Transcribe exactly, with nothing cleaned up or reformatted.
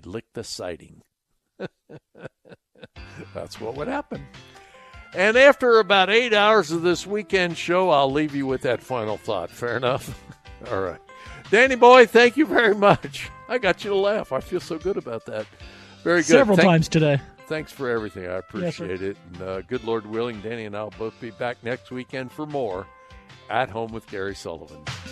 lick the siding. That's what would happen. And after about eight hours of this weekend show, I'll leave you with that final thought. Fair enough? All right. Danny boy, thank you very much. I got you to laugh. I feel so good about that. Very good. Several Thank- times today. Thanks for everything. I appreciate Yes, it. And uh, good Lord willing, Danny and I will both be back next weekend for more At Home with Gary Sullivan.